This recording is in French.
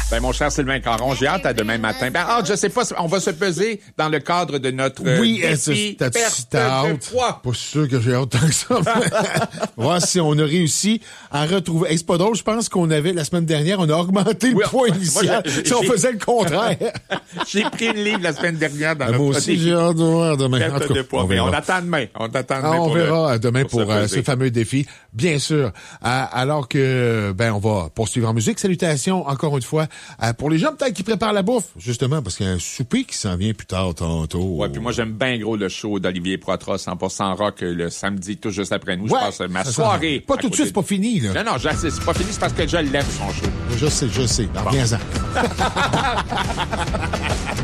Ben, mon cher Sylvain Caron, j'ai hâte à demain matin. Ben, je sais pas, on va se peser dans le cadre de notre défi perte de poids. Pas sûr que j'ai hâte tant que ça. Voir si on a réussi à retrouver. Hey, c'est pas drôle, je pense qu'on avait, la semaine dernière, on a augmenté le poids initial. Si on faisait le contraire. J'ai pris une livre la semaine dernière dans moi aussi, j'ai hâte de voir demain. En tout cas, on attend demain. On verra demain pour ce fameux défi. Bien sûr. Alors que, on va poursuivre en musique. Salutations, encore une fois, pour les gens peut-être qui préparent la bouffe, justement, parce qu'il y a un souper qui s'en vient plus tard tantôt. Ouais, puis moi, j'aime bien gros le show d'Olivier Poitras, 100% rock, le samedi, tout juste après nous. Je passe ma soirée. Pas tout de suite, c'est pas fini, là. Non, c'est pas fini, c'est parce que je l'aime, son show. Je sais. Alors, viens-en.